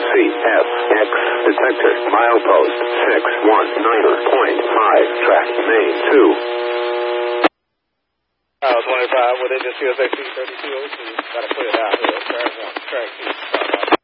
CFX detector, milepost 619.5, track main 2. 25 within the CSXC 3202. Got to clear it out here. Track 1, track 2.